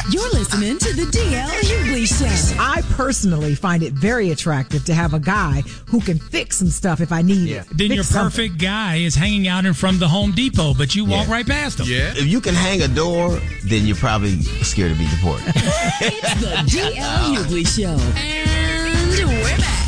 You're listening to the DL Hughley Show. I personally find it very attractive to have a guy who can fix some stuff if I need it. Then your perfect guy is hanging out in front of the Home Depot, but you walk right past him. Yeah. If you can hang a door, then you're probably scared to be deported. It's the DL Hughley Show. And we're back.